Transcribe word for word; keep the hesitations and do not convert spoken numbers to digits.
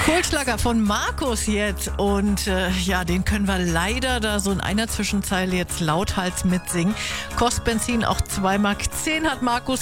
Kultschlager von Markus jetzt. Und äh, ja, den können wir leider da so in einer Zwischenzeile jetzt lauthals mitsingen. Kostet Benzin auch zwei Mark zehn, hat Markus